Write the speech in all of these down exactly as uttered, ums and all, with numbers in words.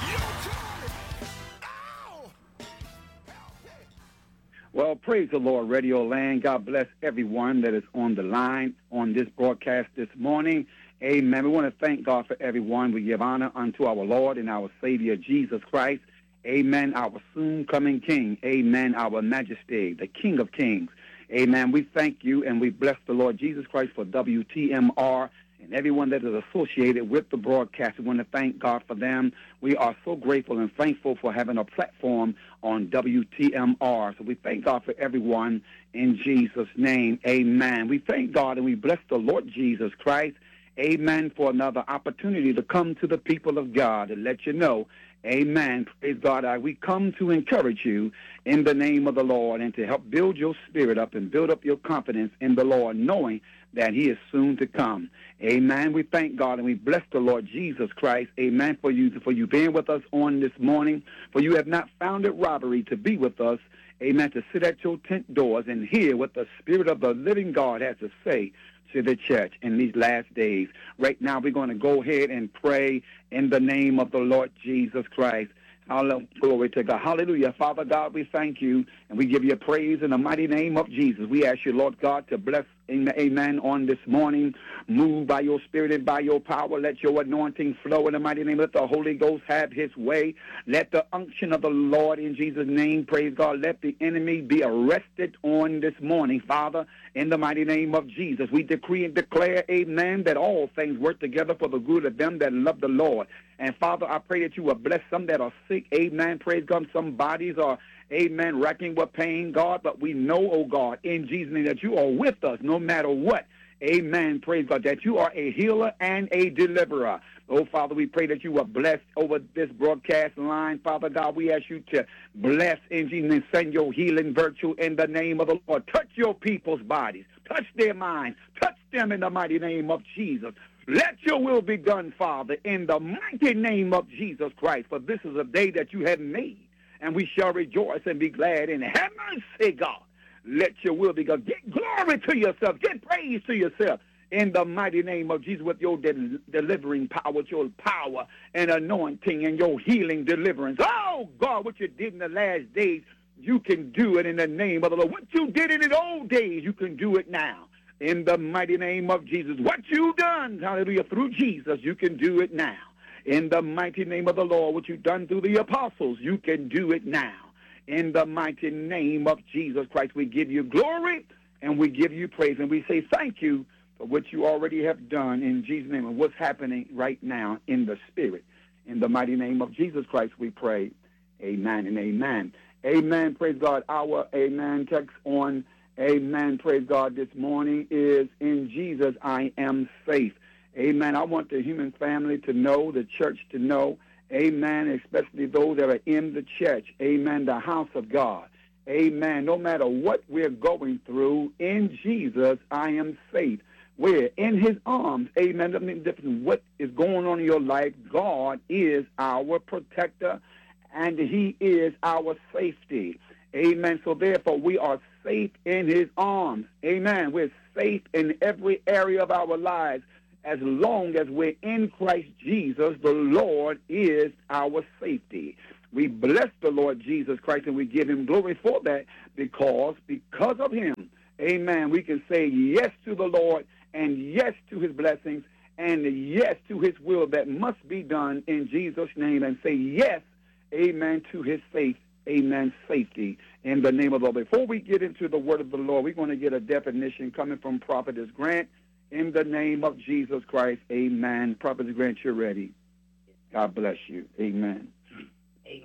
Well, praise the Lord, Radio Land. God bless everyone that is on the line on this broadcast this morning. Amen. We want to thank God for everyone. We give honor unto our Lord and our Savior, Jesus Christ. Amen. Our soon-coming King. Amen. Our Majesty, the King of Kings. Amen. We thank you and we bless the Lord Jesus Christ for W T M R and everyone that is associated with the broadcast. We want to thank God for them. We are so grateful and thankful for having a platform on W T M R. So we thank God for everyone in Jesus' name. Amen. We thank God and we bless the Lord Jesus Christ. Amen. For another opportunity to come to the people of God and let you know. Amen. Praise God. I, we come to encourage you in the name of the Lord and to help build your spirit up and build up your confidence in the Lord, knowing that he is soon to come. Amen. We thank God and we bless the Lord Jesus Christ. Amen. For you, for you being with us on this morning. For you have not found it robbery to be with us. Amen. To sit at your tent doors and hear what the Spirit of the living God has to say to the church in these last days. Right now, we're going to go ahead and pray in the name of the Lord Jesus Christ. Hallelujah. Glory to God. Hallelujah. Father God, we thank you and we give you praise in the mighty name of Jesus. We ask you, Lord God, to bless, amen, on this morning. Move by your spirit and by your power. Let your anointing flow in the mighty name. Let the Holy Ghost have his way. Let the unction of the Lord in Jesus' name, praise God, let the enemy be arrested on this morning, Father, in the mighty name of Jesus. We decree and declare, amen, that all things work together for the good of them that love the Lord. And Father, I pray that you will bless some that are sick. Amen. Praise God. Some bodies are, amen, wrecking with pain, God. But we know, oh God, in Jesus' name, that you are with us no matter what. Amen. Praise God, that you are a healer and a deliverer. Oh, Father, we pray that you will bless over this broadcast line. Father God, we ask you to bless in Jesus' name, send your healing virtue in the name of the Lord. Touch your people's bodies. Touch their minds. Touch them in the mighty name of Jesus. Let your will be done, Father, in the mighty name of Jesus Christ. For this is a day that you have made, and we shall rejoice and be glad in it. Have mercy, God. Let your will be done. Get glory to yourself. Get praise to yourself in the mighty name of Jesus with your de- delivering power, with your power and anointing and your healing deliverance. Oh, God, what you did in the last days, you can do it in the name of the Lord. What you did in the old days, you can do it now. In the mighty name of Jesus. What you've done, hallelujah, through Jesus, you can do it now. In the mighty name of the Lord, what you've done through the apostles, you can do it now. In the mighty name of Jesus Christ, we give you glory and we give you praise. And we say thank you for what you already have done in Jesus' name and what's happening right now in the Spirit. In the mighty name of Jesus Christ, we pray. Amen and amen. Amen. Praise God. Our amen text on amen, praise God, this morning is, in Jesus, I am safe. Amen. I want the human family to know, the church to know, amen, especially those that are in the church, amen, the house of God. Amen. No matter what we're going through, in Jesus, I am safe. We're in his arms. Amen. Doesn't make a difference what is going on in your life. God is our protector, and he is our safety. Amen. So therefore, we are safe in his arms. Amen. We're safe in every area of our lives. As long as we're in Christ Jesus, the Lord is our safety. We bless the Lord Jesus Christ and we give him glory for that because, because of him, amen, we can say yes to the Lord and yes to his blessings and yes to his will that must be done in Jesus' name and say yes, amen, to his faith. Amen. Safety in the name of the Lord. Before we get into the word of the Lord, we're going to get a definition coming from Prophetess Grant in the name of Jesus Christ. Amen. Prophetess Grant, you're ready. God bless you. Amen. Amen.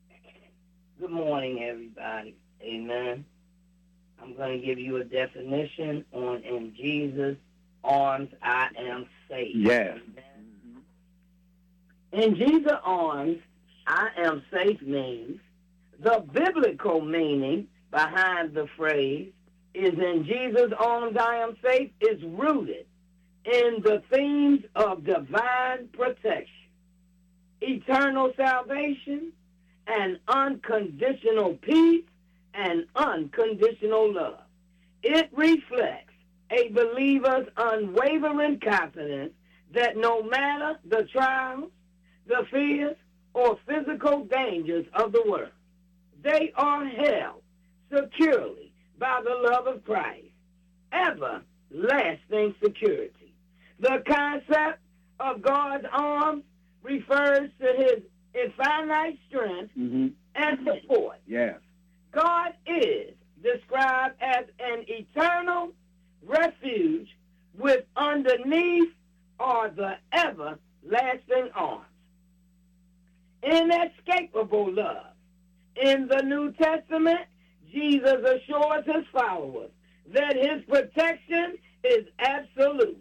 Good morning, everybody. Amen. I'm going to give you a definition on in Jesus' arms I am safe. Yes. Amen. In Jesus' arms I am safe means the biblical meaning behind the phrase is in Jesus' arms I am safe is rooted in the themes of divine protection, eternal salvation, and unconditional peace and unconditional love. It reflects a believer's unwavering confidence that no matter the trials, the fears, or physical dangers of the world. They are held securely by the love of Christ, everlasting security. The concept of God's arms refers to his infinite strength Mm-hmm. and support. Yes. God is described as an eternal refuge, with underneath are the everlasting arms. Inescapable love. In the New Testament, Jesus assures his followers that his protection is absolute.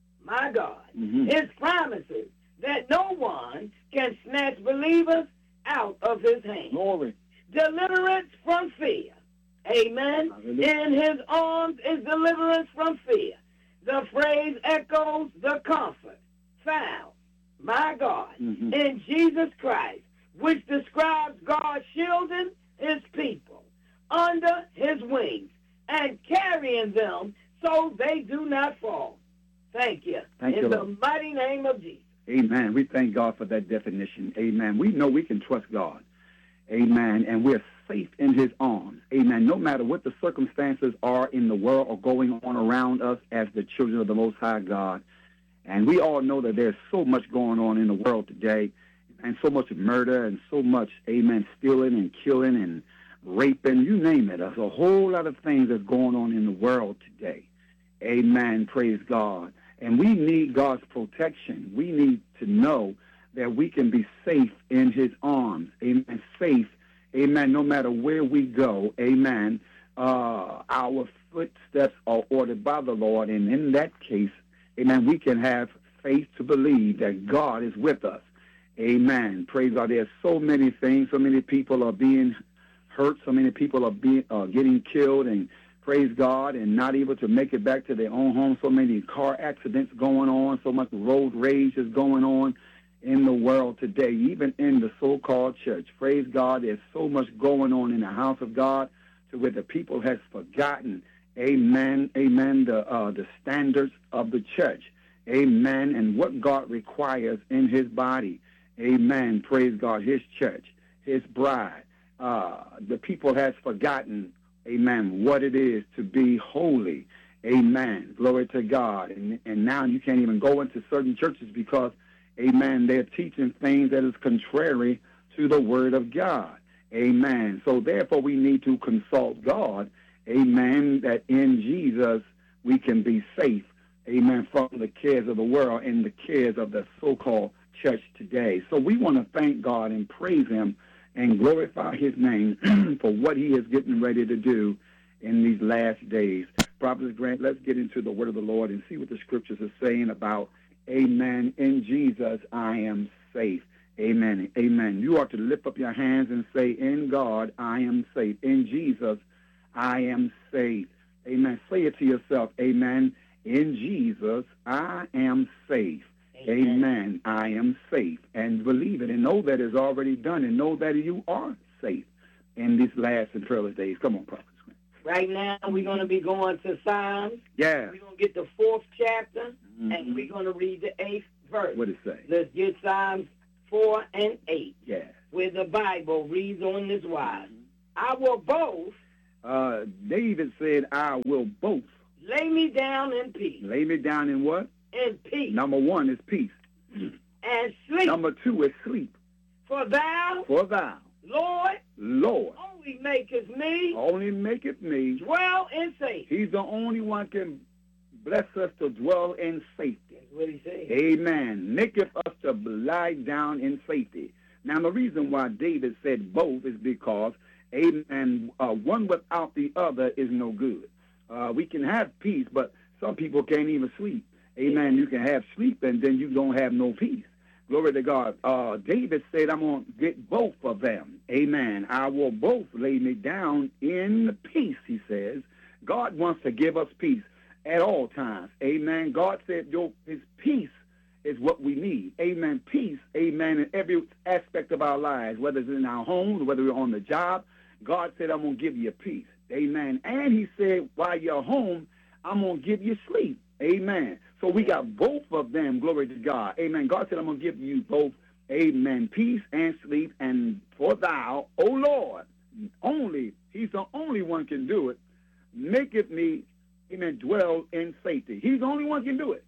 My God. Mm-hmm. His promises that no one can snatch believers out of his hand. Glory. Deliverance from fear. Amen. Hallelujah. In his arms is deliverance from fear. The phrase echoes the comfort found, my God, Mm-hmm. in Jesus Christ, which describes God shielding his people under his wings and carrying them so they do not fall. Thank you. Thank in you, the Lord. mighty name of Jesus. Amen. We thank God for that definition. Amen. We know we can trust God. Amen. And we're safe in his arms. Amen. No matter what the circumstances are in the world or going on around us as the children of the Most High God. And we all know that there's so much going on in the world today, and so much murder and so much, amen, stealing and killing and raping, you name it. There's a whole lot of things that's going on in the world today. Amen. Praise God. And we need God's protection. We need to know that we can be safe in his arms. Amen. Safe. Amen. No matter where we go. Amen. Uh, our footsteps are ordered by the Lord. And in that case, amen, we can have faith to believe that God is with us. Amen. Praise God. There's so many things. So many people are being hurt. So many people are being uh, getting killed, and praise God, and not able to make it back to their own home. So many car accidents going on. So much road rage is going on in the world today, even in the so-called church. Praise God. There's so much going on in the house of God to where the people has forgotten, amen, amen, the uh, the standards of the church. Amen. And what God requires in his body. Amen. Praise God. His church, his bride. Uh, the people has forgotten, amen, what it is to be holy. Amen. Glory to God. And, and now you can't even go into certain churches because, amen, they're teaching things that is contrary to the word of God. Amen. So therefore we need to consult God. Amen. That in Jesus we can be safe. Amen. From the cares of the world and the cares of the so-called church today. So we want to thank God and praise him and glorify his name for what he is getting ready to do in these last days. Prophet Grant, let's get into the word of the Lord and see what the scriptures are saying about, amen, in Jesus I am safe. Amen. Amen. You are to lift up your hands and say, in God I am safe. In Jesus I am safe. Amen. Say it to yourself. Amen. In Jesus I am safe. Amen. Amen. I am safe. And believe it and know that it's already done and know that you are safe in these last and perilous days. Come on, Prophet. Right now we're going to be going to Psalms. Yeah. We're going to get the fourth chapter, Mm-hmm. and we're going to read the eighth verse. What does it say? Let's get Psalms four and eight, Yeah. where the Bible reads on this wise. I will both Uh, David said, I will both lay me down in peace. lay me down in what? In peace. Number one is peace. And sleep. Number two is sleep. For thou, For thou, Lord, Lord, only makest me only maketh me. dwell in safety. He's the only one can bless us to dwell in safety. That's what he said. Amen. Maketh us to lie down in safety. Now, the reason why David said both is because, amen, uh, one without the other is no good. Uh, we can have peace, but some people can't even sleep. Amen. You can have sleep, and then you don't have no peace. Glory to God. Uh, David said, I'm going to get both of them. Amen. I will both lay me down in peace, he says. God wants to give us peace at all times. Amen. God said your, his peace is what we need. Amen. Peace, amen, in every aspect of our lives, whether it's in our homes, whether we're on the job. God said, I'm going to give you peace. Amen. And he said, while you're home, I'm going to give you sleep. Amen. So we got both of them, glory to God. Amen. God said, I'm going to give you both amen, peace and sleep. And for thou, O Lord, only, he's the only one can do it, maketh me, amen, dwell in safety. He's the only one can do it.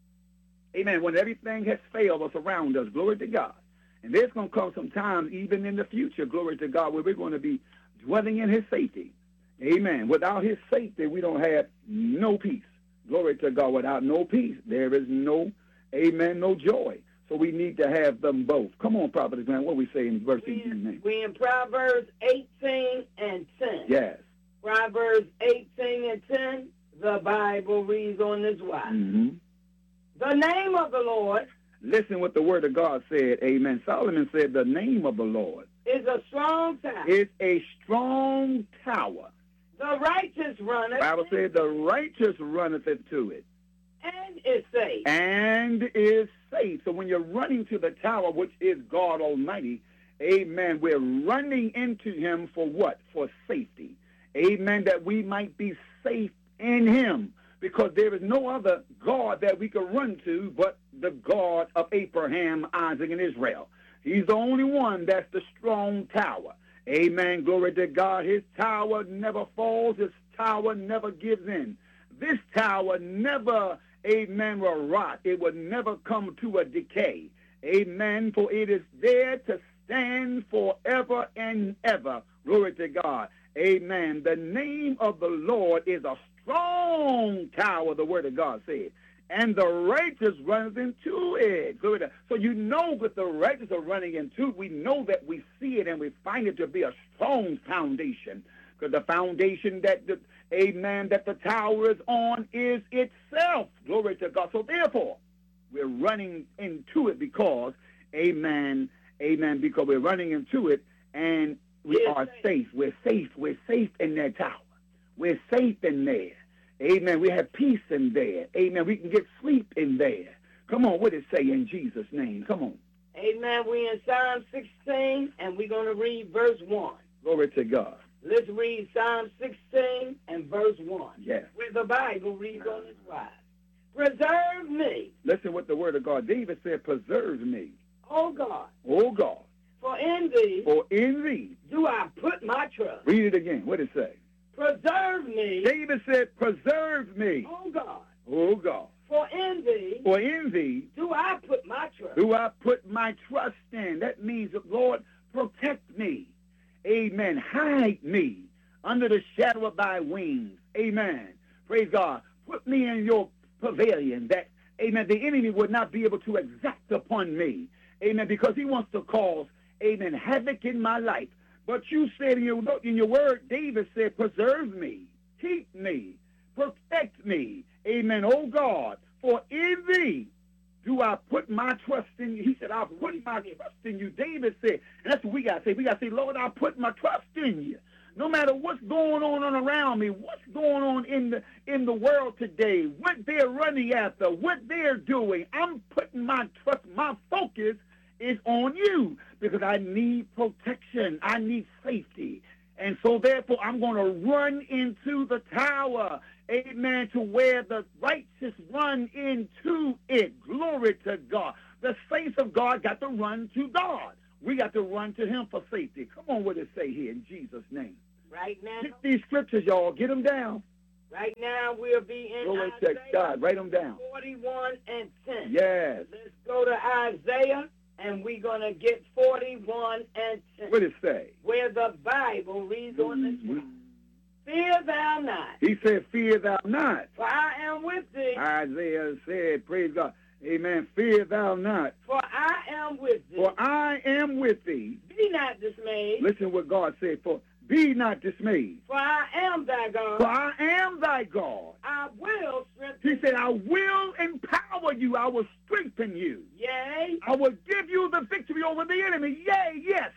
Amen. When everything has failed us around us, glory to God. And there's going to come some times, even in the future, glory to God, where we're going to be dwelling in his safety. Amen. Without his safety, we don't have no peace. Glory to God. Without no peace, there is no, amen, no joy. So we need to have them both. Come on, Prophet Grant. What we say in verse we eighteen? In, we in Proverbs eighteen and ten. Yes. Proverbs eighteen and ten, the Bible reads on this wise. Mm-hmm. The name of the Lord. Listen what the word of God said. Amen. Solomon said the name of the Lord is a strong tower. Is a strong tower. The righteous runneth. The Bible said the righteous runneth into it. And is safe. And is safe. So when you're running to the tower, which is God Almighty, amen, we're running into him for what? For safety. Amen, that we might be safe in him. Because there is no other God that we can run to but the God of Abraham, Isaac, and Israel. He's the only one that's the strong tower. Amen. Glory to God. His tower never falls. His tower never gives in. This tower never, amen, will rot. It will never come to a decay. Amen. For it is there to stand forever and ever. Glory to God. Amen. The name of the Lord is a strong tower, the word of God said, and the righteous runs into it. Glory to God. So you know that the righteous are running into it. We know that we see it and we find it to be a strong foundation. Because the foundation that the, amen, that the tower is on is itself. Glory to God. So therefore, we're running into it because, amen, amen, because we're running into it and we Yes, are safe. safe. We're safe. We're safe in that tower. We're safe in there. Amen. We have peace in there. Amen. We can get sleep in there. Come on, what does it say in Jesus' name? Come on. Amen. We in Psalm sixteen, and we're going to read verse one. Glory to God. Let's read Psalm sixteen and verse one. Yes. Where the Bible reads on this wise. Preserve me. Listen what the word of God. David said, preserve me, O God. O God, For in thee for in thee do I put my trust. Read it again. What does it say? Preserve me. David said, preserve me, O God. O God, For in thee for in thee do I put my trust. do I put my trust in. That means, Lord, protect me. Amen. Hide me under the shadow of thy wings. Amen. Praise God. Put me in your pavilion that, amen, the enemy would not be able to exact upon me. Amen. Because he wants to cause, amen, havoc in my life. But you said in your, in your word, David said, preserve me, keep me, protect me. Amen. Oh God, for in thee do I put my trust in you. He said, I'll put my trust in you. David said, and that's what we got to say. We got to say, Lord, I put my trust in you. No matter what's going on around me, what's going on in the in the world today, what they're running after, what they're doing, I'm putting my trust, my focus is on you because I need protection. I need safety. And so therefore I'm going to run into the tower, amen, to where the righteous run into it. Glory to God. The saints of God got to run to God. We got to run to him for safety. Come on, what does it say here in Jesus' name? Right now, Get these scriptures, y'all. Get them down. right now we'll be in Glory to Isaiah God. Write them down. forty-one and ten. Yes. Let's go to Isaiah, and we're going to get forty-one and ten. What does it say? Where the Bible reads on this Mhm. one. Fear thou not, He said, fear thou not. for I am with thee. Isaiah said, praise God. Amen. Fear thou not, For I am with thee. for I am with thee. Be not dismayed, Listen what God said. For be not dismayed. for I am thy For God. I am thy God. I will strengthen He said, I will empower you. I will strengthen you. Yea, I will give you the victory over the enemy. Yea, yes.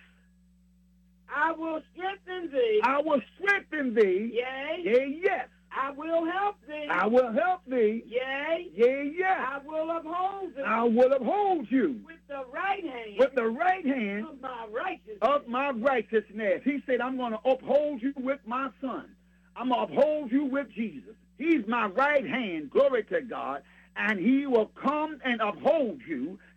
I will strengthen thee. I will strengthen thee. Yea, Yea, yes. I will help thee. I will help thee. Yea, Yea, yes. I will uphold thee I will uphold you with the right hand with the right hand of my righteousness. of my righteousness. He said, I'm going to uphold you with my son. I'm going to uphold you with Jesus. He's my right hand, glory to God, and he will come and uphold you.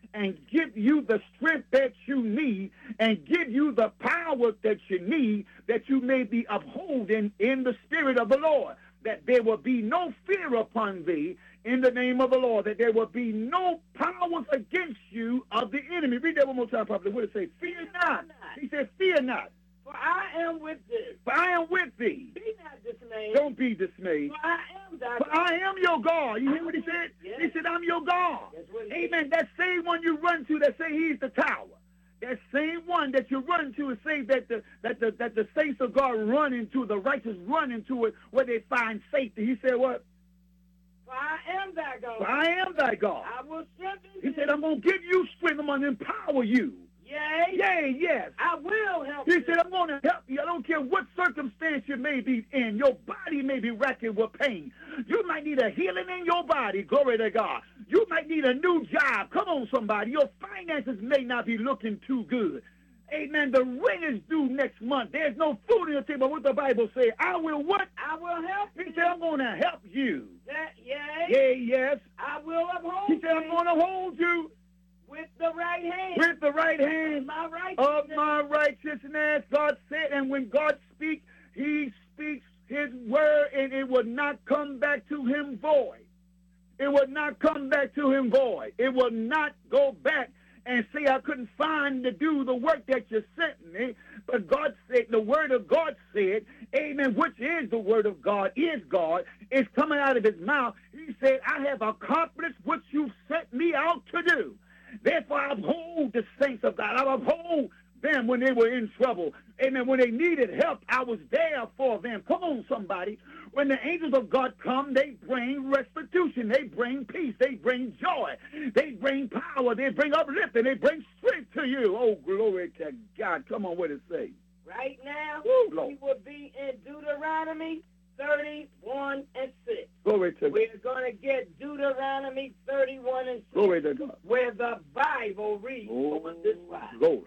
and give you the strength that you need and give you the power that you need, that you may be upholding in the Spirit of the Lord, that there will be no fear upon thee in the name of the Lord, that there will be no powers against you of the enemy. Read that one more time, Papa. What did it say? Fear not. He said, fear not. For I am with thee. For I am with thee. Be not dismayed. Don't be dismayed. For I am thy For God. I am your God. You hear what he said? Yes. He said, I'm your God. That's what he Amen. That same one you run to that say he's the tower. That same one that you run to and say that the that the that the saints of God run into, the righteous run into it where they find safety. He said what? For I am thy God. For I am thy God. I will strengthen He thee. said, I'm going to give you strength. I'm going to empower you. Yea. Yea, yes. I will help He you. said, I'm going to help you. I don't care what circumstance you may be in. Your body may be racking with pain. You might need a healing in your body. Glory to God. You might need a new job. Come on, somebody. Your finances may not be looking too good. Amen. The rent is due next month. There's no food on your table. What the Bible say? I will what? I will help you. He said, I'm going to help you. That, yea. Yea, yes. I will uphold He said, I'm thee going to hold you with the right hand. with the right of hand my righteousness. of my righteousness. God said, and when God speaks, he speaks his word, and it will not come back to him void. It will not come back to him void. It will not go back and say, I couldn't find to do the work that you sent me. But God said, the word of God said, amen, which is the word of God, is God, is coming out of his mouth. He said, I have accomplished what you sent me out to do. Therefore, I uphold the saints of God. I uphold them when they were in trouble. Amen. When they needed help, I was there for them. Come on, somebody. When the angels of God come, they bring restitution. They bring peace. They bring joy. They bring power. They bring uplifting. They bring strength to you. Oh, glory to God. Come on, what it say? Right now, Woo, Lord. we will be in Deuteronomy thirty-one and six. Glory to God. We're going to get Deuteronomy thirty-one and six, Glory to God. where the Bible reads Oh, on this slide. glory.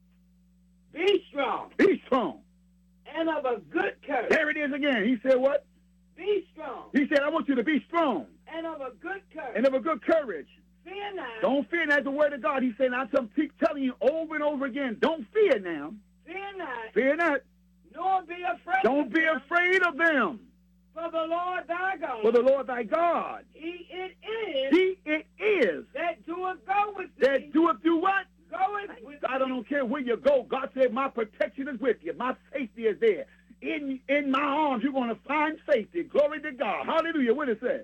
Be strong Be strong. and of a good courage. There it is again. He said what? Be strong He said, I want you to be strong and of a good courage. and of a good courage. Fear not. Don't fear. That's the word of God. He said, I keep telling you over and over again, don't fear now. Fear not. Fear not. Nor be afraid. Don't of be them, afraid of them. For the Lord thy God. For the Lord thy God, He it is he it is that doeth go with thee. that doeth do what? Goeth with God, I thee. don't care where you go. God said, my protection is with you. My safety is there. In in my arms, you're going to find safety. Glory to God. Hallelujah. What it said?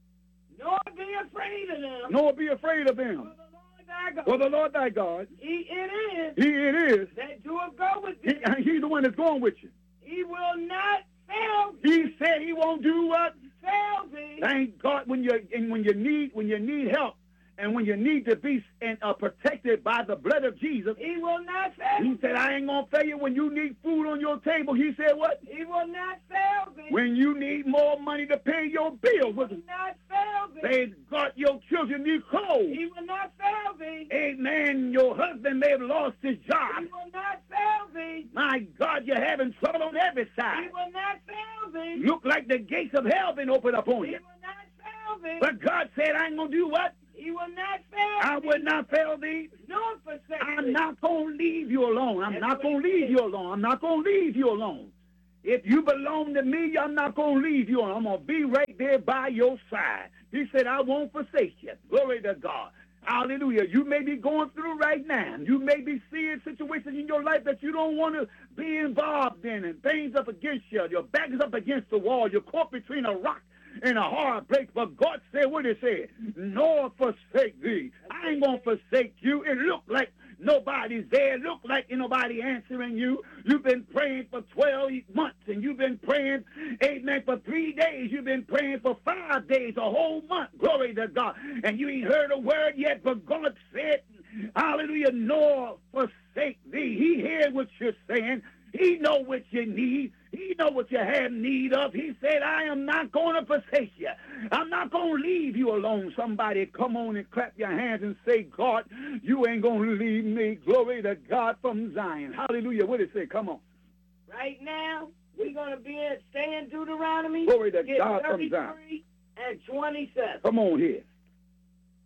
Nor be afraid of them. Nor be afraid of For them. the Lord thy God. For the Lord thy God, He it is he it is. that doeth go with He, thee. he's the one that's going with you. He will not fail thee. He said he won't do what? Fail thee. Thank God when you and when you need when you need help and when you need to be and uh, protected by the blood of Jesus. He will not fail He thee. said, I ain't gonna fail you when you need food on your table. He said what? He will not fail thee. When you need more money to pay your He bills. will not fail thee. They got your children need clothes. He will not fail thee. Amen. Your husband may have lost his job. He will not fail thee. My God, you're having trouble on every He side. will not fail thee. Look like the gates of hell been opened up on He you. will not fail thee. But God said, I ain't gonna do what? He will not fail I thee. will not fail thee. Nor forsake I'm thee. not going to leave you alone. I'm That's not what going to he leave said. you alone. I'm not going to leave you alone. If you belong to me, I'm not going to leave you alone. I'm going to be right there by your side. He said, I won't forsake you. Glory to God. Hallelujah. You may be going through right now. You may be seeing situations in your life that you don't want to be involved in, and things up against you. Your back is up against the wall. You're caught between a rock and a hard place. But God said what he said, nor forsake thee. I ain't going to forsake you. It look like nobody's there. It look like ain't nobody answering you. You've been praying for twelve months, and you've been praying, amen, for three days. You've been praying for five days, a whole month. Glory to God. And you ain't heard a word yet, but God said, hallelujah, nor forsake thee. He heard what you're saying. He know what you need. He know what you have need of. He said, I am not going to forsake you. I'm not going to leave you alone. Somebody come on and clap your hands and say, God, you ain't going to leave me. Glory to God from Zion. Hallelujah. What did it say? Come on. Right now, we're going to be in, stay in Deuteronomy. Glory to get God from Zion. thirty-three and twenty-seven. Come on here.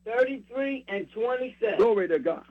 thirty-three and twenty-seven. Glory to God.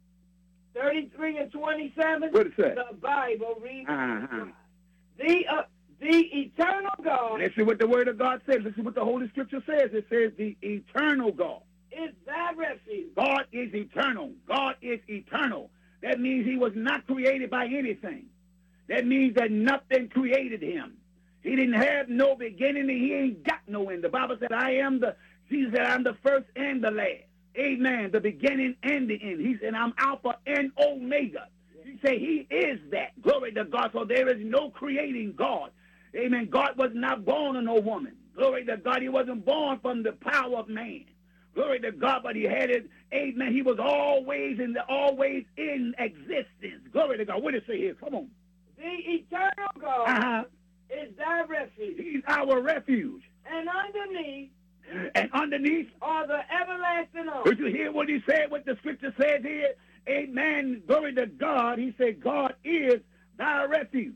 thirty-three and twenty-seven. What it say? The Bible reads. Uh-huh. The, uh, the eternal God. Listen what the word of God says. Listen what the Holy Scripture says. It says the eternal God. Is thy refuge. God is eternal. God is eternal. That means he was not created by anything. That means that nothing created him. He didn't have no beginning and he ain't got no end. The Bible said, I am the, Jesus said, I'm the first and the last. Amen. The beginning and the end. He said, I'm Alpha and Omega. He said he is that. Glory to God. So there is no creating God. Amen. God was not born of no woman. Glory to God. He wasn't born from the power of man. Glory to God, but he had it. Amen. He was always in the always in existence. Glory to God. What does it say here? Come on. The eternal God Uh-huh. is thy refuge. He's our refuge. And underneath And underneath, are the everlasting arms. did you hear what he said, what the scripture says here? Amen. Glory to God. He said, God is thy refuge.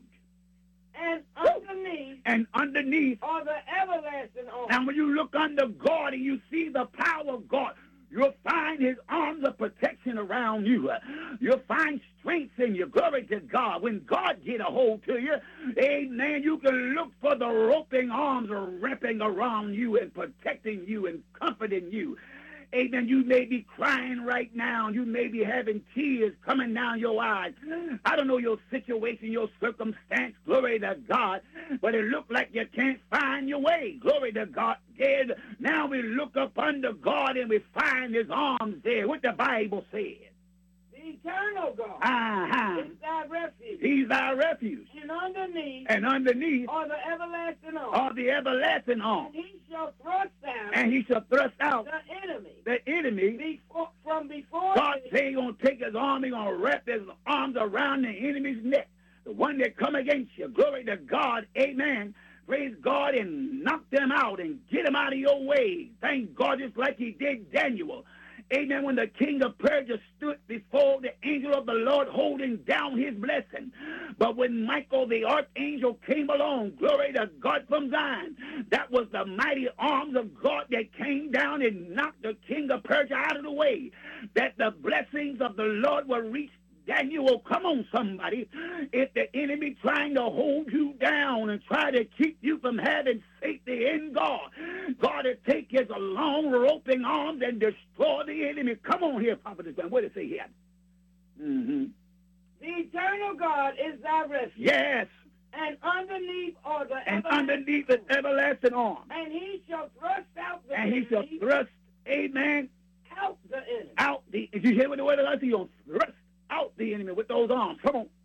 And underneath And underneath, are the everlasting arms. and when you look under God and you see the power of God, you'll find his arms of protection around you. You'll find strength in you. Glory to God. When God get a hold to you, amen, you can look for the roping arms wrapping around you and protecting you and comforting you. Amen. You may be crying right now. You may be having tears coming down your eyes. I don't know your situation, your circumstance. Glory to God. But it looked like you can't find your way. Glory to God. Dead. Now we look up under God and we find his arms there. What the Bible says. The eternal God Uh-huh. is thy refuge. He's our refuge. And underneath And underneath are the everlasting arms. are the everlasting And arms. he shall thrust out And he shall thrust out the enemy the enemy. before, from before God thee. say he's going to take his arm, he's going to wrap his arms around the enemy's neck, the one that come against you. Glory to God. Amen. Praise God and knock them out and get them out of your way. Thank God, just like he did Daniel. Amen. When the king of Persia stood before the angel of the Lord holding down his blessing. But when Michael, the archangel, came along, glory to God from Zion, that was the mighty arms of God that came down and knocked the king of Persia out of the way. That the blessings of the Lord will reach Daniel. Come on, somebody. If the enemy trying to hold you down and try to keep you from having safety in God, God will take his long roping arms and destroy the enemy. Come on here, Prophet. What does it say here? Mm-hmm. The eternal God is thy refuge. Yes. And underneath are the And everlasting underneath the everlasting arms. And he shall thrust out the And he shall enemy thrust, amen, out the enemy. out the, did you hear what the word of God says? He'll thrust out the enemy with those arms. Come on.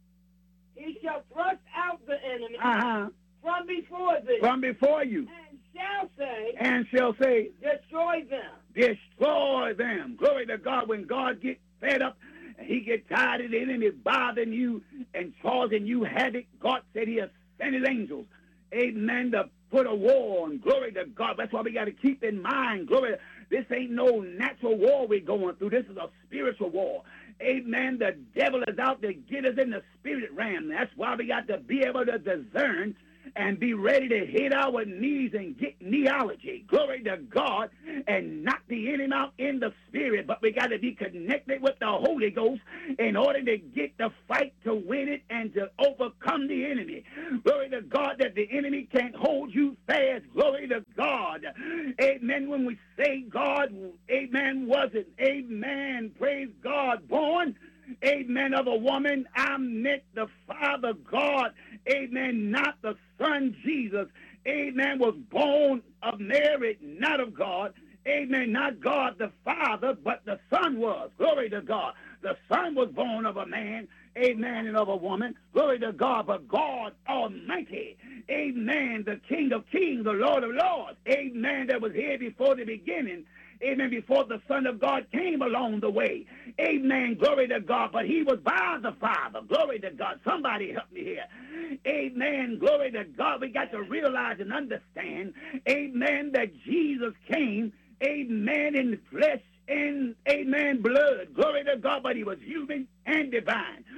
He shall thrust out the enemy Uh-huh. from before thee. From before you. And shall say, And shall say, destroy them. destroy them. Glory to God. When God gets fed up and he gets tired of the enemy bothering you and causing you havoc, God said he'll send his angels, amen, to put a war on. Glory to God. That's why we got to keep in mind, glory, this ain't no natural war we're going through. This is a spiritual war. Amen. The devil is out to get us in the spirit realm. That's why we got to be able to discern and be ready to hit our knees and get neology. Glory to God. And knock the enemy out in the spirit. But we got to be connected with the Holy Ghost in order to get the fight, to win it, and to overcome the enemy. Glory to God that the enemy can't hold you fast. Glory to God. Amen. When we say God, amen, wasn't, amen, praise God, born, amen, of a woman, I meant the Father God, amen, not the Son Jesus, amen, was born of Mary, not of God, amen, not God the Father, but the Son was. Glory to God. The Son was born of a man, amen, and of a woman. Glory to God. But God Almighty, amen, the King of Kings, the Lord of Lords, amen, that was here before the beginning, amen, before the Son of God came along the way. Amen, glory to God. But he was by the Father. Glory to God. Somebody help me here. Amen, glory to God. We got to realize and understand, amen, that Jesus came, amen, in flesh and, amen, blood. Glory to God. But he was human and divine.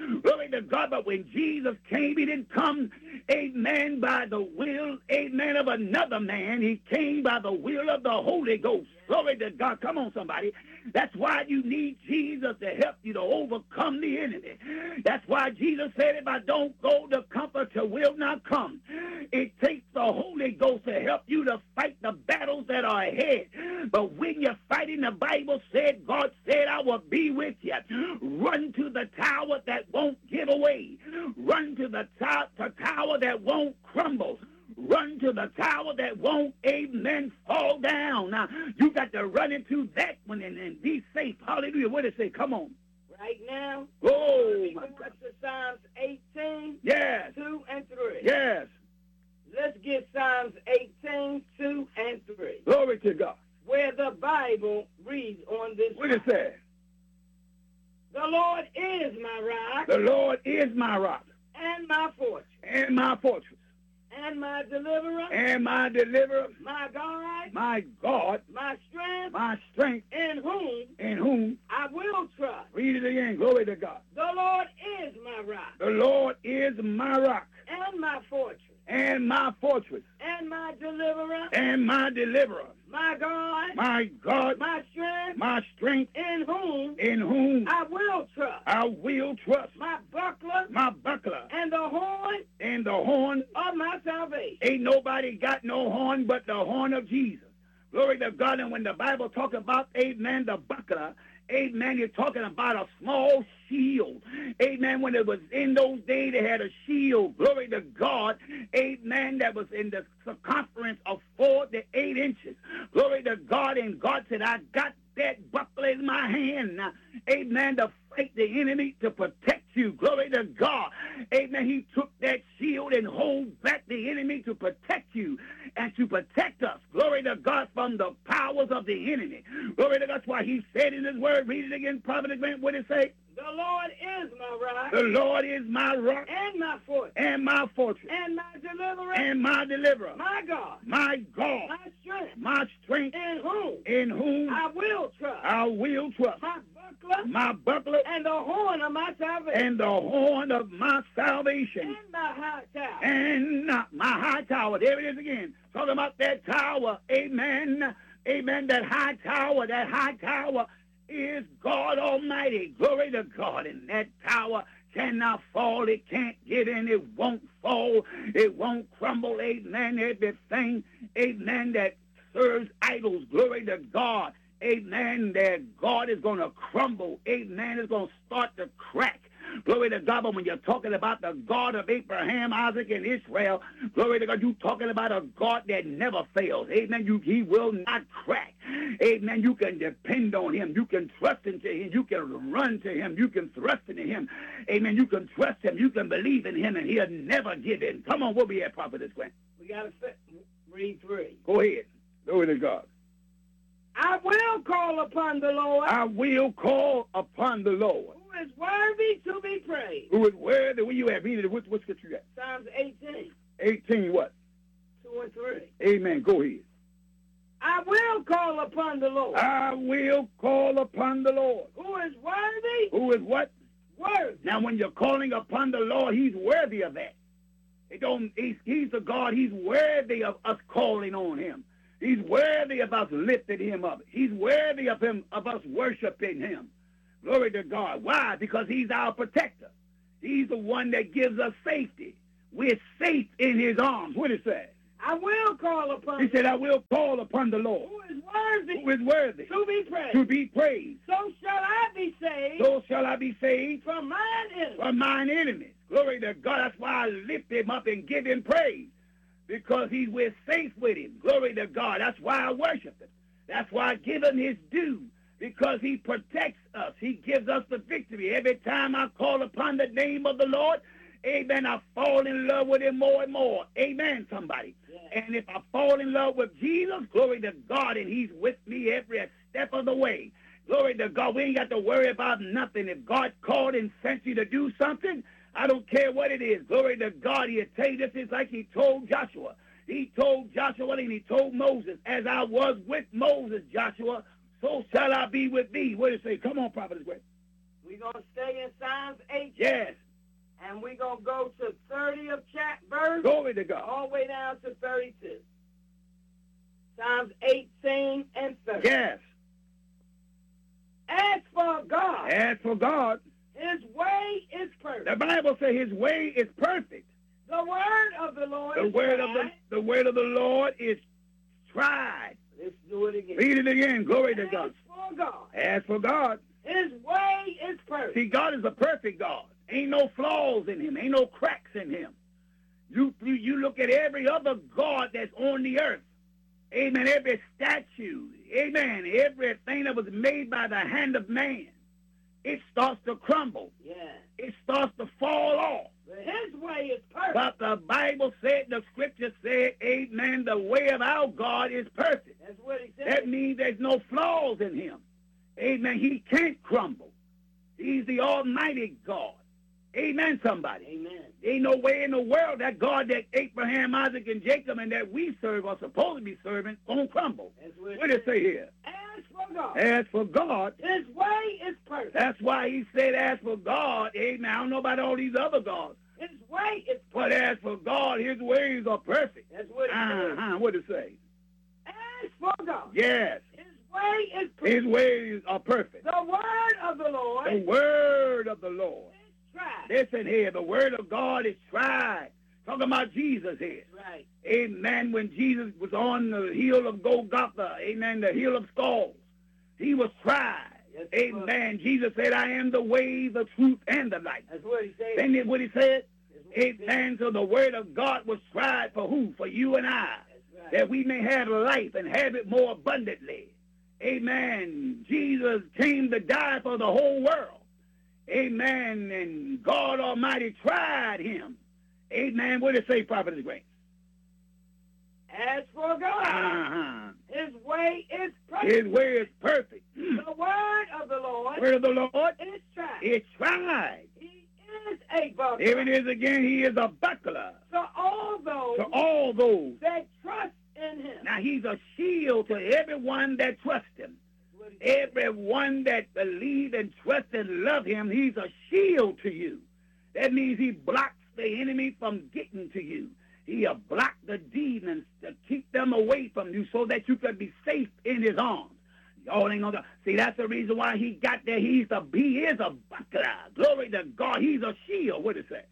Glory to God. But when Jesus came, he didn't come, amen, by the will, amen, of another man. He came by the will of the Holy Ghost. Glory to God. Come on, somebody. That's why you need Jesus to help you to overcome the enemy. That's why Jesus said, if I don't go, the Comforter will not come. It takes the Holy Ghost to help you to fight the battles that are ahead. But when you're fighting, the Bible said, God said, I will be with you. Run to the tower that won't give away. Run to the, to- the tower that won't crumble. Run to the tower that won't, amen, fall down. Now, you got to run into that one and, and be safe. Hallelujah. What did it say? Come on. Right now, Oh, we go to Psalms eighteen, yes, two and three. yes. Let's get Psalms eighteen, two and three, Glory to God. where the Bible reads on this. What did it say? The Lord is my rock The Lord is my rock and my fortress and my fortress and my deliverer, and my deliverer, my God, my God, my strength, my strength, in whom in whom I will trust. read it again. Glory to God. The Lord is my rock The Lord is my rock and my fortress and my fortress and my deliverer, and my deliverer, my God, my God, my strength, my strength, in whom in whom I will trust. I will trust, My buckler my buckler and the horn and the horn. of my salvation. Ain't nobody got no horn but the horn of Jesus. Glory to God. And when the Bible talks about, amen, the buckler, amen, you're talking about a small shield. Amen. When it was in those days, they had a shield. Glory to God. Amen. That was in the circumference of four to eight inches. Glory to God. And God said, I got that buckler in my hand. Now, amen. To fight the enemy, to protect you. Glory to God. Amen. He took that shield and hold back the enemy to protect you and to protect us. Glory to God, from the powers of the enemy. Glory to God. That's why he said in his word, read it again, Prophet Grant, what did it say? The Lord is my rock The Lord is my rock and my fortress and my fortress and my deliverer, and my deliverer, my God, my God, my strength, my strength, in whom in whom I will trust. I will trust, My buckler my buckler and the horn of my salvation. and the horn of my salvation, And my high tower. and my high tower. There it is again. Talking about that tower. Amen. Amen. That high tower, that high tower is God Almighty. Glory to God. And that tower cannot fall. It can't get in. It won't fall. It won't crumble. Amen. Everything, amen, that serves idols. Glory to God. Amen. That God is going to crumble. Amen. It's going to start to crack. Glory to God. But when you're talking about the God of Abraham, Isaac, and Israel, glory to God, you're talking about a God that never fails. Amen. You, he will not crack. Amen. You can depend on him. You can trust into him. You can run to him. You can thrust into him. Amen. You can trust him. You can believe in him, and he'll never give in. Come on, we'll be at Prophetess Grant. We got to read three. Go ahead. Glory to God. I will call upon the Lord. I will call upon the Lord. Who is worthy to be praised. Who is worthy? Where you at? Read it. What, what scripture you got? Psalms eighteen, eighteen what? two and three. Amen. Go ahead. I will call upon the Lord. I will call upon the Lord. Who is worthy? Who is what? Worthy. Now, when you're calling upon the Lord, he's worthy of that. It don't, he's, he's the God. He's worthy of us calling on him. He's worthy of us lifting him up. He's worthy of him of us worshiping him. Glory to God. Why? Because he's our protector. He's the one that gives us safety. We're safe in his arms. What it say? I will call upon He said, I will call upon the Lord. Who is worthy Who is worthy to be praised. to be praised. So shall I be saved So shall I be saved from mine enemies. from mine enemies. Glory to God. That's why I lift him up and give him praise. Because he's we're safe with him. Glory to God. That's why I worship him. That's why I give him his due. Because he protects us. He gives us the victory. Every time I call upon the name of the Lord, amen, I fall in love with him more and more. Amen, somebody. Yeah. And if I fall in love with Jesus, glory to God, and he's with me every step of the way. Glory to God. We ain't got to worry about nothing. If God called and sent you to do something, I don't care what it is. Glory to God. He'll tell you this is like he told Joshua. He told Joshua and he told Moses, as I was with Moses, Joshua, so shall I be with thee. What does it say? Come on, Prophet Grant. We're going to stay in Psalms eighteen. Yes. And we're going to go to thirtieth chapter verse. Glory to God. All the way down to thirty-two. Psalms eighteen and thirty. Yes. As for God, As for God, his way is perfect. the Bible says his way is perfect. The word of the Lord The is word of tried. the the word of the Lord is tried. Let's do it again. Read it again. Glory to As God. for God, As for God, his way is perfect. see, God is a perfect God. Ain't no flaws in him. Ain't no cracks in him. You, you, you look at every other God that's on the earth. Amen. Every statue. Amen. Everything that was made by the hand of man. It starts to crumble. Yeah. It starts to fall off. But his way is perfect. But the Bible said, the scripture said, amen, the way of our God is perfect. That's what he said. That means there's no flaws in him. Amen. He can't crumble. He's the almighty God. Amen, somebody. Amen. Ain't no way in the world that God that Abraham, Isaac, and Jacob and that we serve are supposed to be serving won't crumble. That's what, What does it say here? As for God, As for God, his way is perfect. that's why he said, as for God, amen. I don't know about all these other gods, His way is perfect. but as for God, his ways are perfect. That's what he said. Uh-huh. What does it say? As for God, Yes, his way is perfect. his ways are perfect. The word of the Lord The word of the Lord. is tried. Listen here, the word of God is tried. Talking about Jesus here. Right. Amen. When Jesus was on the hill of Golgotha, amen, the hill of skulls, he was tried. Yes, he was. Amen. Jesus said, I am the way, the truth, and the life. That's what he said. Isn't it what he said? That's what he said. Amen. So the word of God was tried for who? For you and I. That's right. That we may have life and have it more abundantly. Amen. Jesus came to die for the whole world. Amen. And God Almighty tried him. Amen. What did it say, Prophet Grace? As for God, Uh-huh. his way is perfect. His way is perfect. Mm. The word of the Lord Word of the Lord is tried. is tried. He is a buckler. There it is again. He is a buckler To all those to all those. that trust in him. Now, he's a shield to everyone that trusts him. That's what he said. Everyone that believe and trust and love him, he's a shield to you. That means he blocks the enemy from getting to you. He'll block the demons to keep them away from you so that you can be safe in his arms. Y'all ain't gonna see. That's the reason why he got there. He's a he is a buckler. Glory to God. He's a shield. What does it say?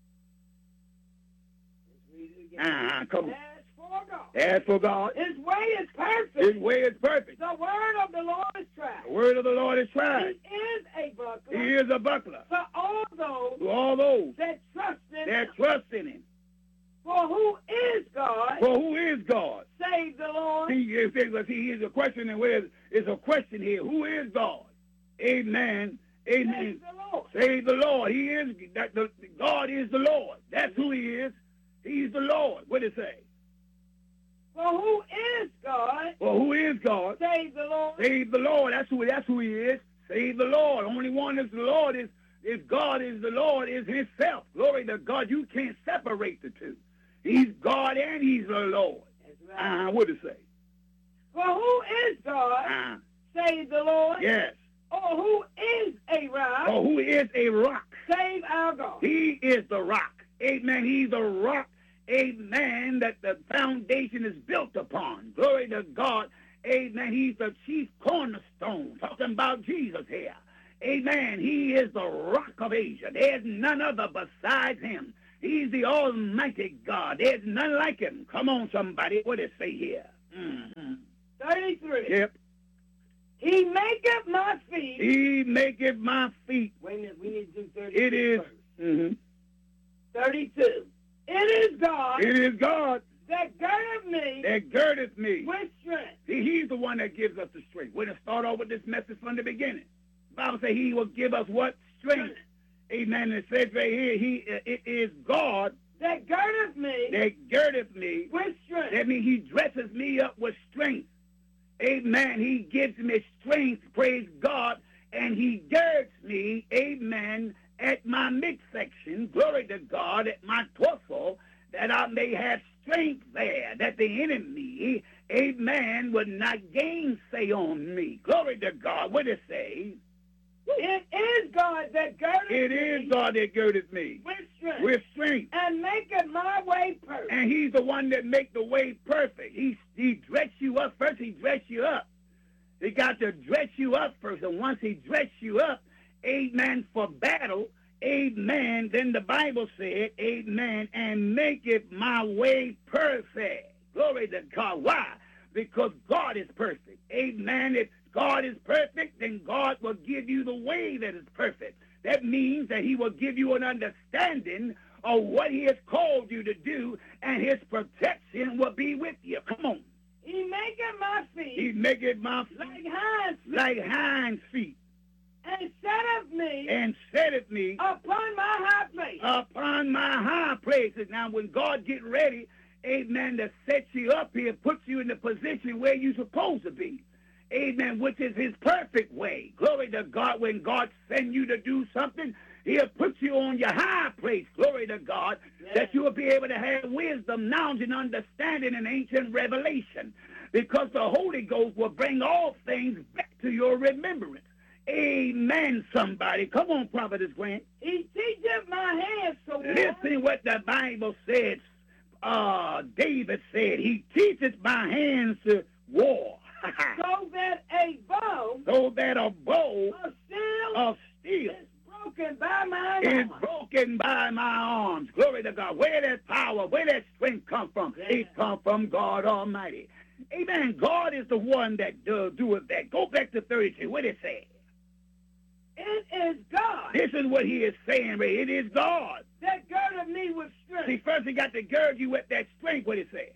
Let's read it again. Uh-huh. Come on. As for God, As for God, his way is perfect. his way is perfect. The word of the Lord is tried. The word of the Lord is He tried. is a buckler He is a buckler to all those to all those that trust in that him. trust in him. For who is God? For who is God? Save the Lord. See, if there- see, here's a question, and where is a question here. Who is God? Amen. Amen. Save the Lord. Save the Lord. He is that. The, God is the Lord. That's who He is. He's the Lord. What does it say? For who is God? Well, who is God? Save the Lord. Save the Lord. That's who. That's who He is. Save the Lord. Only one that's the Lord is. If God is the Lord, is Himself. Glory to God. You can't separate the two. He's God and He's the Lord. That's right. Uh, what does it say? For who is God? Uh, Save the Lord. yes. Or who is a rock? Or who is a rock? Save our God. He is the rock. Amen. He's the rock. Amen. That the foundation is built upon. Glory to God. Amen. He's the chief cornerstone. Talking about Jesus here. Amen. He is the rock of Asia. There's none other besides him. He's the almighty God. There's none like him. Come on, somebody. What does it say here? Mm-hmm. thirty-three. Yep. He maketh my feet. He maketh my feet. Wait a minute. We need to do thirty-two It is. first. Mm-hmm. thirty-two. It is God It is God that girdeth me that girdeth me. with strength. See, he's the one that gives us the strength. We're going to start off with this message from the beginning. The Bible says he will give us what? Strength. Amen. It says right here, he, it is God That girdeth me that girdeth me. with strength. That means he dresses me up with strength. Amen. He gives me strength, praise God, and he girds me, amen, at my midsection, glory to God, at my torso, that I may have strength there, that the enemy, amen, would not gainsay on me. Glory to God. What does it say? It is God that girdeth It me. is God that girdeth me With strength. with strength. And maketh my way perfect. And he's the one that make the way perfect. He, he dress you up first. He dress you up. He got to dress you up first. And once he dress you up, amen, for battle, amen, then the Bible said, amen, and make it my way perfect. Glory to God. Why? Because God is perfect. Amen. If God is perfect, then God will give you the way that is perfect. That means that he will give you an understanding of what he has called you to do, and his protection will be with you. Come on. He maketh my feet. He maketh my feet like hinds feet. like hinds feet. And setteth me. And setteth me upon my high place. Upon my high places. Now, when God get ready, amen, to set you up here, puts you in the position where you're supposed to be. Amen, which is his perfect way. Glory to God. When God sends you to do something, he'll put you on your high place. Glory to God. Yes. That you will be able to have wisdom, knowledge, and understanding in ancient revelation. Because the Holy Ghost will bring all things back to your remembrance. Amen, somebody. Come on, Prophetess Grant. He teacheth my hands to war. Listen what the Bible says. Uh, David said, he teaches my hands to war. So that a bow, so that a bow of steel, of steel is broken by my is arms. broken by my arms. Glory to God. Where that power, where that strength come from? Yeah. It come from God Almighty. Amen. God is the one that does do it that. Go back to thirty-two. What it say? It is God. This is what he is saying, Ray. It is God that girded me with strength. See, first he got to gird you with that strength, what it says.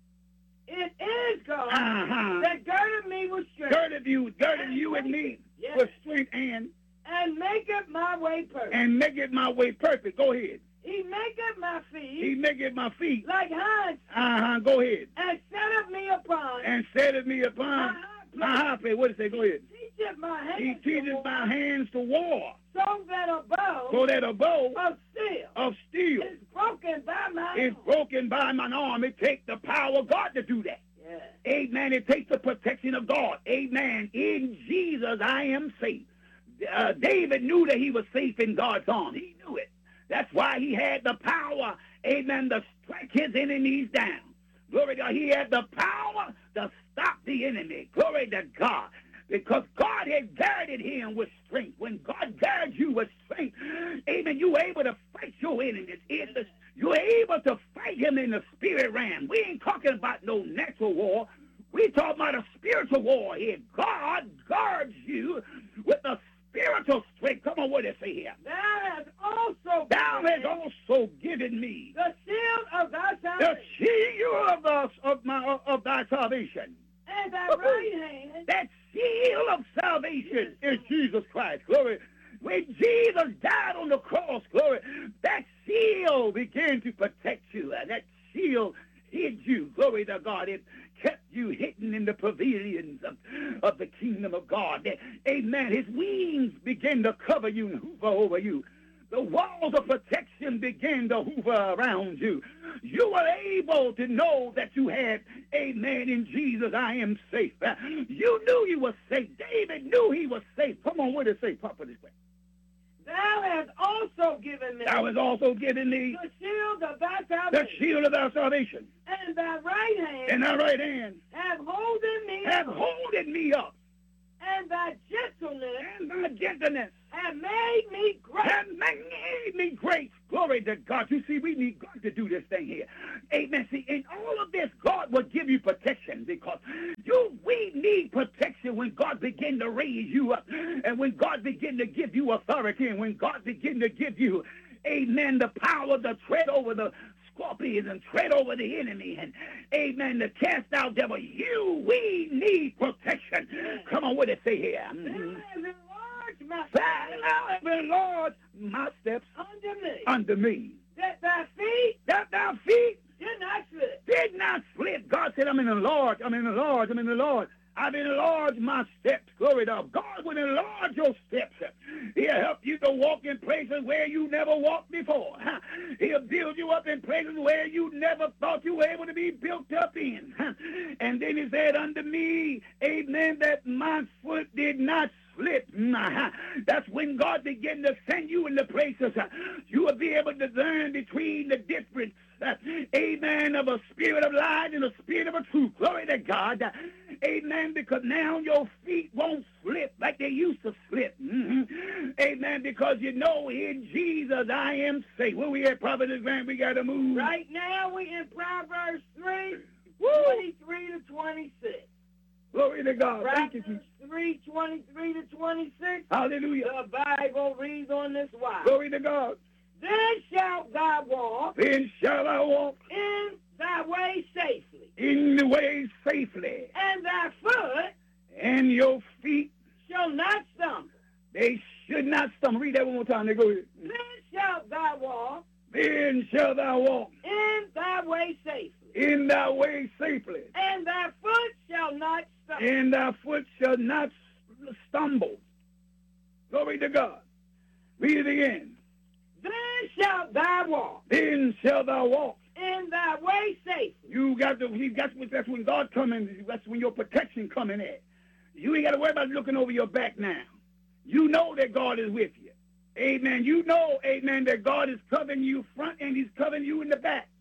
It is God uh-huh. that girded me with strength. Girded you, girded you and me yes. with strength and and maketh my way perfect. And make it my way perfect. Go ahead. He maketh my feet. He maketh my feet like hinds. Uh-huh. Go ahead. And setteth me upon. And setteth me upon my high place. What does it say? Go ahead. He teacheth my hands. He teaches my hands to war. So that a bow. So that a bow of steel. Of steel. Is broken by my Is broken by my arm. It takes the power of God to do that. Yeah. Amen. It takes the protection of God. Amen. In Jesus I am safe. Uh, David knew that he was safe in God's arms. He knew it. That's why he had the power, amen, to strike his enemies down. Glory to God. He had the power to stop the enemy. Glory to God. Because God had girded him with strength. When God girds you with strength, amen, you're able to fight your enemies. You're able to fight him in the spirit realm. We ain't talking about no natural war. We're talking about a spiritual war here. God guards you with a spiritual strength. Come on, what does it say here? Thou hast also Thou hast also given me the shield of thy the salvation. shield of, the, of, my, of thy salvation. And thy right hand. That shield of salvation is Jesus Christ. Glory. When Jesus died on the cross, glory, that shield began to protect you. And that shield hid you. Glory to God. It kept you hidden in the pavilions of, of the kingdom of God. Amen. His wings began to cover you and hover over you. The walls of protection began to hover around you. You were able to know that you had, amen, in Jesus, I am safe. You knew you were safe. David knew he was safe. Come on, what does it say, Papa, this way? Thou hast also given me. Thou hast also given me the shield of thy salvation. The shield of thy salvation. And thy right hand. And thy right hand. Have holden me Have up. holding me up. And thy gentleness. And thy gentleness. Have made me great. Have made me great. Glory to God. You see, we need God to do this thing here. Amen. See, in all of this, God will give you protection because you, we need protection when God begin to raise you up and when God begin to give you authority and when God begin to give you, amen, the power to tread over the scorpions and tread over the enemy and, amen, to cast out devil. You, we need protection. Come on, what did it say here? Mm-hmm. My Thou hast enlarged my steps under me. Under me. That thy feet. That thy feet. Did not slip. Did not slip. God said, I'm in the Lord. I'm in the Lord. I'm in the Lord. I've enlarged my steps. Glory to God. God will enlarge your steps. He'll help you to walk in places where you never walked before. He'll build you up in places where you never thought you were able to be built up in. And then he said unto me, amen, that my foot did not slip. That's when God begin to send you into places. You will be able to discern between the difference, amen, of a spirit of light and a spirit of a truth. Glory to God. Amen, because now your feet won't slip like they used to slip. Mm-hmm. Amen, because you know in Jesus I am safe. Where we at, Prophet Grant? We got to move. Right now we in Proverbs three, Woo! twenty-three to twenty-six. Glory to God. Thank you, Proverbs three, twenty-three to twenty-six. Hallelujah. The Bible reads on this wise. Glory to God. Then shalt thou walk Then shall I walk in thy way safely, in the way safely, and thy foot and your feet, shall not stumble. they should not stumble. Read that one more time. They go ahead. Then shalt thou walk Then shall thou walk in thy way safely, in thy way safely, and thy foot shall not stumble. and thy foot shall not stumble. Glory to God. Read it again. Then shalt thou walk Then shall thou walk. in thy way safely. You got to, he got, that's when God come in. That's when your protection coming in. You ain't got to worry about looking over your back now. You know that God is with you. Amen. You know, amen, that God is covering you front and he's covering you in the back.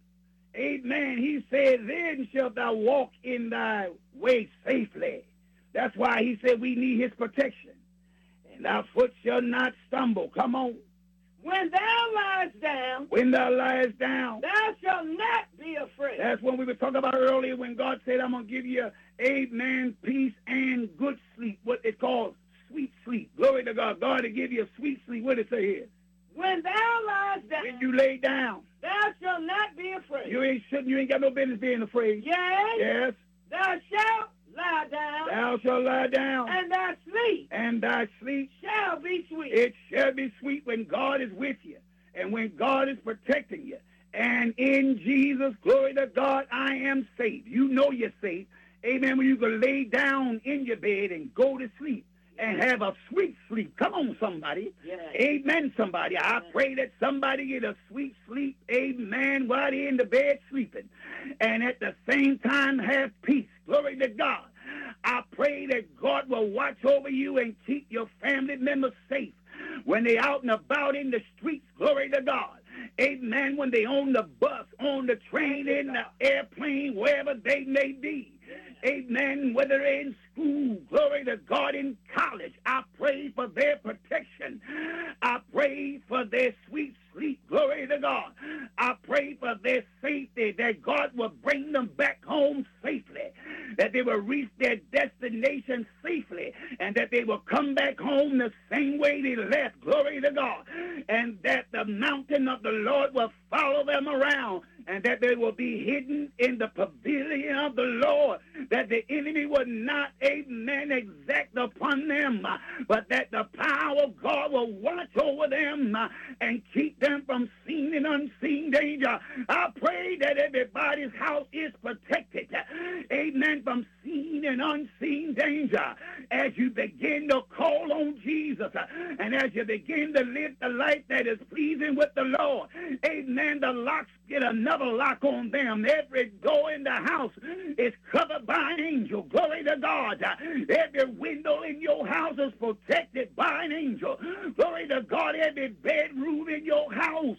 Amen. He said, then shalt thou walk in thy way safely. That's why he said we need his protection. And thy foot shall not stumble. Come on. When thou liest down, When thou liest down. thou shalt not be afraid. That's what we were talking about earlier when God said, I'm going to give you, amen, peace and good sleep. What it calls sweet sleep. Glory to God. God will give you a sweet sleep. What did it say here? When thou liest down, When you lay down. thou shalt not be afraid. You ain't sitting, you ain't got no business being afraid. Yea, Yes. thou shalt lie down, Thou shalt lie down, and thy sleep and thy sleep, shall be sweet. it shall be sweet when God is with you and when God is protecting you. And in Jesus, glory to God, I am safe. You know you're safe. Amen. When you can lay down in your bed and go to sleep and have a sweet sleep. Come on, somebody. Yes. Amen, somebody. I pray that somebody get a sweet sleep. Amen. While they're in the bed sleeping. And at the same time have peace. Glory to God. I pray that God will watch over you and keep your family members safe when they're out and about in the streets. Glory to God. Amen. When they on the bus, on the train, in the airplane, wherever they may be. Amen. Whether they're in school, glory to God, in college, I pray for their protection. I pray for their sweet sleep. Glory to God. I pray for their safety, that God will bring them back home safely, that they will reach their destination safely, and that they will come back home the same way they left. Glory to God. And that the mountain of the Lord will follow them around, and that they will be hidden in the pavilion of the Lord, that the enemy will not, amen, exact upon them, but that the power of God will watch over them and keep them from seen and unseen danger. I pray that everybody's house is protected, amen, from seen and unseen danger as you begin to call on Jesus and as you begin to live the life that is pleasing with the Lord. Amen. The locks get another lock on them. Every door in the house is covered by an angel. Glory to God. Every window in your house is protected by an angel. Glory to God. Every bedroom in your house,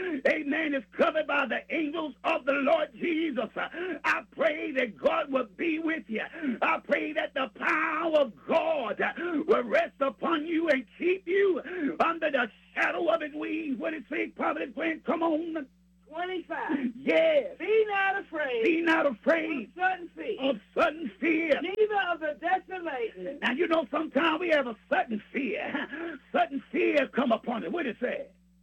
amen, is covered by the angels of the Lord Jesus. I pray that God will be with you. I pray that the power of God will rest upon you and keep you under the shadow of his wings. What it say, Prophet Grant? Come on. twenty-five. Yes. Be not afraid. Be not afraid of sudden fear. of sudden fear. Neither of the desolation. Now, you know, sometimes we have a sudden fear. Sudden fear come upon it. What it say?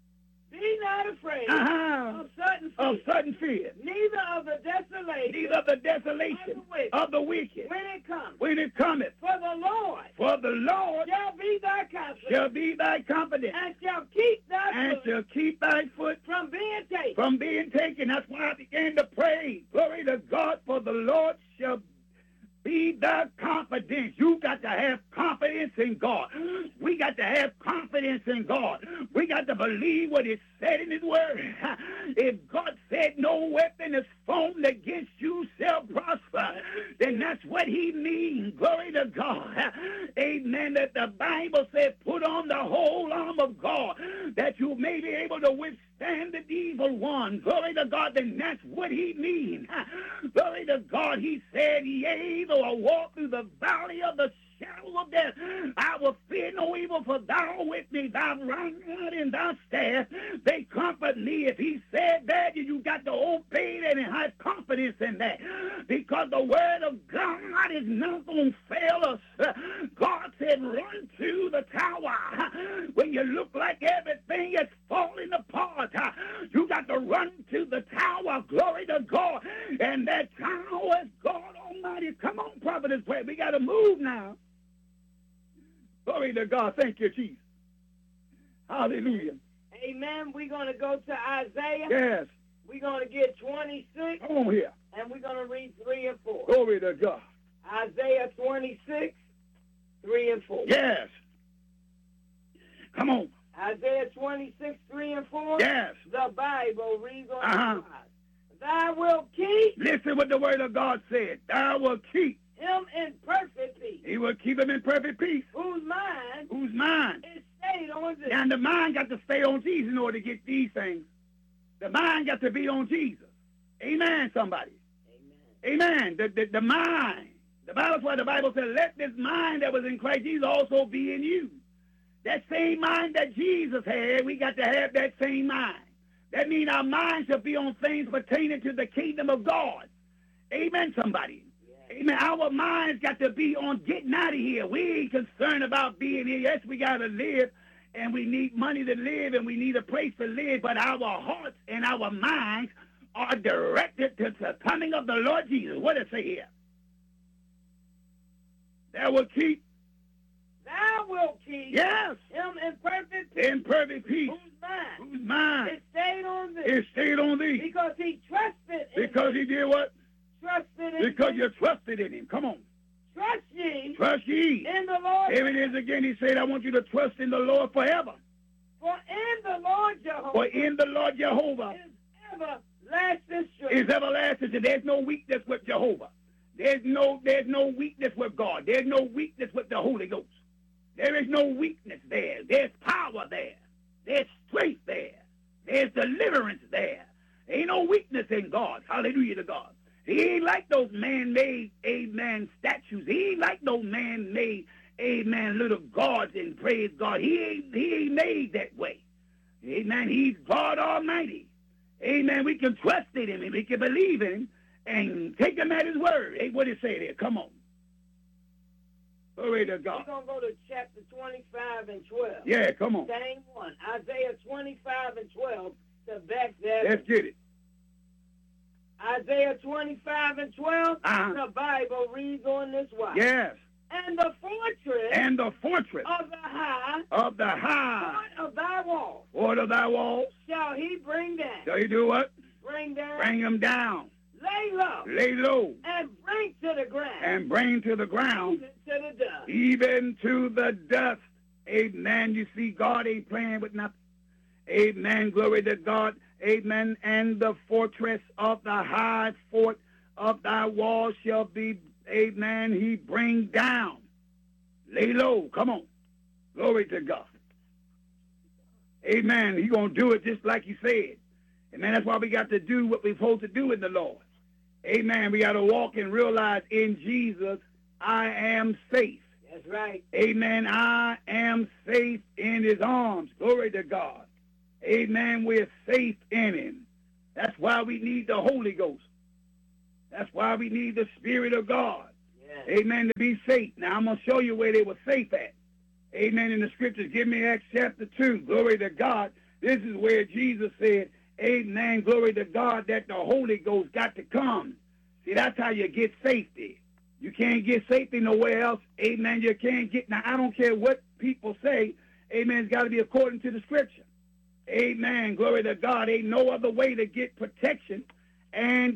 Be not afraid Uh-huh. of sudden fear. Of sudden fear. Neither of the desolation. Neither of the desolation of the wicked. of the wicked. When it comes. When it cometh. For the Lord For the Lord shall be thy confidence. shall be thy confidence. And shall keep thy And foot shall keep thy foot from being taken. from being taken. That's why I began to pray. Glory to God, for the Lord shall be the confidence. You got to have confidence in God. We got to have confidence in God. We got to believe what He said in His Word. If God said no weapon is formed against you shall prosper, then that's what He means. Glory to God. Amen. That the Bible said, put on the whole arm of God, that you may be able to withstand the evil one. Glory to God. Then that's what He means. Glory to God. He said, yea, though I walk through the valley of the shadow of death, I will fear no evil, for thou with me, thy right hand and thy staff, they comfort me. If He said that, you got to obey that and have confidence in that, because the word of God is not going to fail us. God said, run to the tower. When you look like everything is falling apart, you got to run to the tower. Glory to God. And that tower is God Almighty. Come on, Prophetess Prayer. We got to move now. Glory to God. Thank you, Jesus. Hallelujah. Amen. We're going to go to Isaiah. Yes. We're going to get twenty-six. Come on here. And we're going to read three and four. Glory to God. Isaiah twenty-six, three and four. Yes. Come on. Isaiah twenty-six, three and four. Yes. The Bible reads on Uh-huh. the side. Thou wilt keep. Listen what the word of God said. Thou will keep. Him in perfect peace. He will keep him in perfect peace. Whose mind Whose mind? is stayed on this. And the mind got to stay on Jesus in order to get these things. The mind got to be on Jesus. Amen, somebody. Amen. Amen. The, the, the mind. The Bible, why the Bible said, let this mind that was in Christ Jesus also be in you. That same mind that Jesus had, we got to have that same mind. That means our mind should be on things pertaining to the kingdom of God. Amen, somebody. Yeah. Amen. Our minds got to be on getting out of here. We ain't concerned about being here. Yes, we got to live, and we need money to live, and we need a place to live, but our hearts and our minds are directed to the coming of the Lord Jesus. What does it say here? That will keep. Thou wilt keep. Yes. Him in perfect peace. In perfect peace. Whose mind? Whose mind? It stayed on thee. It stayed on thee. Because he trusted in Because he did what? Trusted in Because him. you trusted in him. Come on. Trust ye. Trust ye. In the Lord. Here it is again. He said, I want you to trust in the Lord forever. For in the Lord Jehovah. For in the Lord Jehovah. Is everlasting strength. Is everlasting. There's no weakness with Jehovah. There's no, there's no weakness with God. There's no weakness with the Holy Ghost. There is no weakness there. There's power there. There's strength there. There's deliverance there. Ain't no weakness in God. Hallelujah to God. He ain't like those man-made, amen, statues. He ain't like those man-made, amen, little gods and praise God. He ain't, he ain't made that way. Amen. He's God Almighty. Amen. We can trust in him and we can believe in him and take him at his word. Hey, what did it say there? Come on. Glory to God. We're going to go to chapter twenty-five and twelve. Yeah, come on. Same one. Isaiah twenty-five and twelve to back that. Let's get it. Isaiah twenty-five and twelve, uh-huh. The Bible reads on this way. Yes. And the fortress. And the fortress. Of the high. Of the high. Fort of thy walls. Fort of thy walls. Shall he bring down. Shall he do what? Bring down. Bring him down. Lay low. Lay low. And bring to the ground. And bring to the ground. Even to the dust. Even to the dust. Amen. You see, God ain't playing with nothing. Amen. Glory to God. Amen. And the fortress of the high fort of thy wall shall be, amen, he bring down. Lay low. Come on. Glory to God. Amen. He going to do it just like he said. Amen. That's why we got to do what we're supposed to do in the Lord. Amen. We got to walk and realize in Jesus, I am safe. That's right. Amen. I am safe in his arms. Glory to God. Amen. We're safe in him. That's why we need the Holy Ghost. That's why we need the Spirit of God. Yes. Amen. To be safe. Now, I'm going to show you where they were safe at. Amen. In the scriptures. Give me Acts chapter two. Glory to God. This is where Jesus said, amen, glory to God, that the Holy Ghost got to come. See, that's how you get safety. You can't get safety nowhere else. Amen. You can't get, now I don't care what people say. Amen. It's got to be according to the scripture. Amen. Glory to God. Ain't no other way to get protection and